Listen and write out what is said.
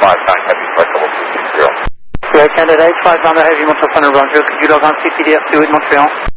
Heavy Flight Level 260. Sierra Canada H5 Lambda Heavy Montreal Thunder Roger. Could you log on CPDF 2 in Montreal?